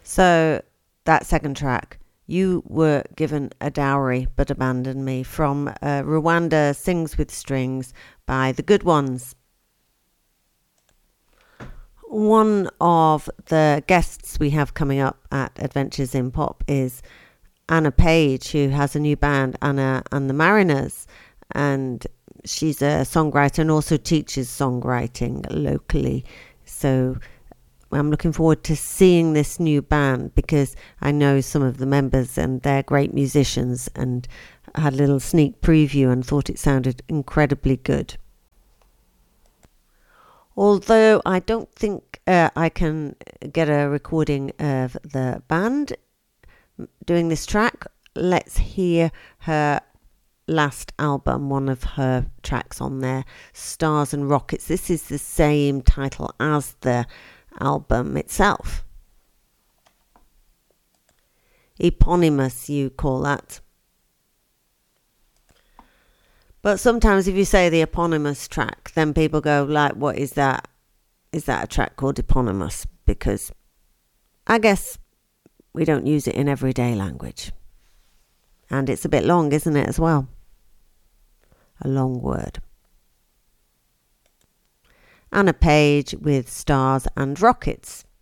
So that second track, You Were Given a Dowry But Abandoned Me, from Rwanda Sings with Strings by The Good Ones. One of the guests we have coming up at Adventures in Pop is Anna Page, who has a new band, Anna and the Mariners, and she's a songwriter and also teaches songwriting locally. So I'm looking forward to seeing this new band because I know some of the members and they're great musicians, and I had a little sneak preview and thought it sounded incredibly good. Although I don't think I can get a recording of the band doing this track, let's hear her last album, one of her tracks on there, Stars and Rockets. This is the same title as the album itself. Eponymous, you call that. But sometimes if you say the eponymous track, then people go like, what is that? Is that a track called eponymous? Because I guess we don't use it in everyday language. And it's a bit long, isn't it, as well? A long word. Anna Page with Stars and Rockets.